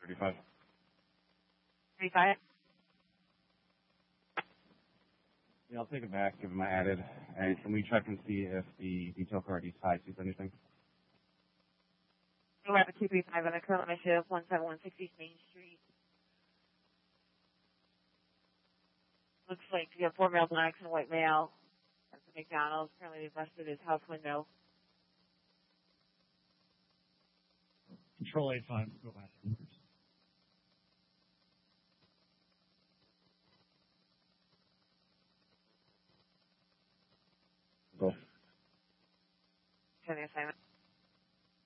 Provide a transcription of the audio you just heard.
35. 35. Yeah, I'll take it back, give it my added. And can we check and see if the detail card ties sees anything? We're at 235 on the current issue, 17160 Main Street. Looks like you have 4 male blacks and a white male at the McDonald's. Apparently they busted his house window. Control 85, go back. Go. Sending assignment.